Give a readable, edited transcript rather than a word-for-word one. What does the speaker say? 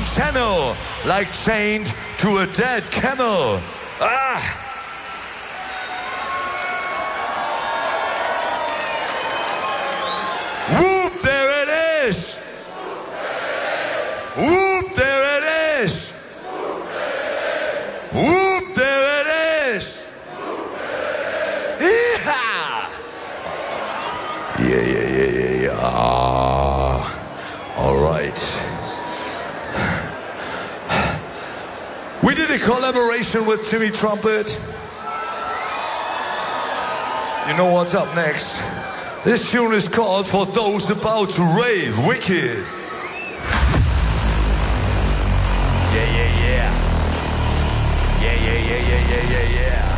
channel, like chained to a dead camel. Ah! Whoop, there it is! Whoop, there it is! Whoop, there it is! Yeehaw! Yeah. All right. We did a collaboration with Timmy Trumpet. You know what's up next? This tune is called For Those About to Rave. Wicked. Yeah. Yeah.